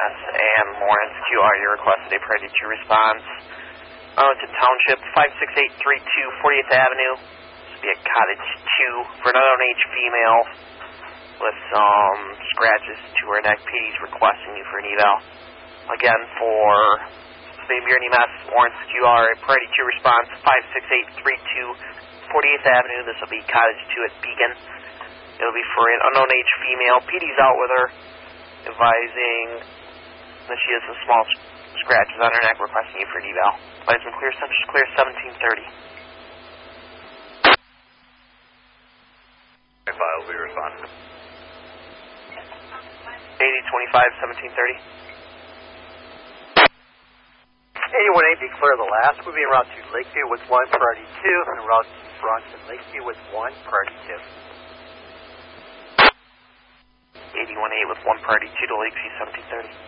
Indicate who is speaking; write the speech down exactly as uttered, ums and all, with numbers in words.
Speaker 1: S and Lawrence Q R, you requested a priority two response. Arlington Township, five six eight three two fortieth Avenue. This will be a cottage two for an unknown age female with some scratches to her neck. P D's requesting you for an eval. Again, for Bay Buren E M S, Lawrence Q R, a priority two response, five six eight three two fortieth Avenue. This will be cottage two at Beacon. It'll be for an unknown age female. P D's out with her, advising that she has some small scratches on her neck, requesting you for an eval. Advising clear, clear seventeen thirty.
Speaker 2: File will be responsive.
Speaker 1: eighty twenty-five, seventeen thirty.
Speaker 3: eighty-one eight, be clear the last. We'll be en route to Lakeview with one, priority two, en route to Bronson Lakeview with one, priority two.
Speaker 1: eighty-one eight with one priority two to Lakeview, seventeen thirty.